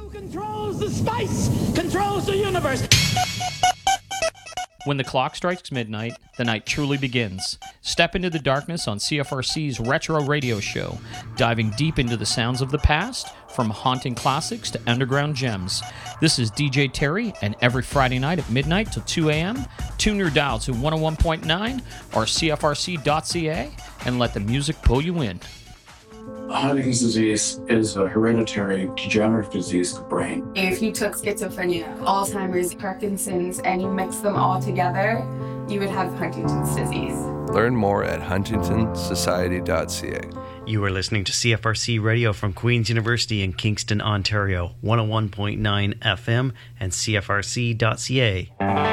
Who controls the spice controls the universe. When the clock strikes midnight, the night truly begins. Step into the darkness on CFRC's Retro Radio Show, diving deep into the sounds of the past, from haunting classics to underground gems. This is DJ Terry, and every Friday night at midnight till 2 a.m., tune your dial to 101.9 or CFRC.ca and let the music pull you in. Huntington's disease is a hereditary degenerative disease of the brain. If you took schizophrenia, Alzheimer's, Parkinson's, and you mix them all together, you would have Huntington's disease. Learn more at huntingtonsociety.ca. You are listening to CFRC Radio from Queen's University in Kingston, Ontario, 101.9 FM and CFRC.ca.